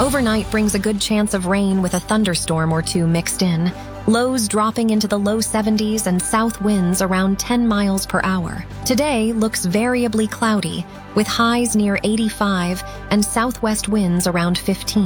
Overnight brings a good chance of rain with a thunderstorm or two mixed in, lows dropping into the low 70s and south winds around 10 miles per hour. Today looks variably cloudy, with highs near 85 and southwest winds around 15.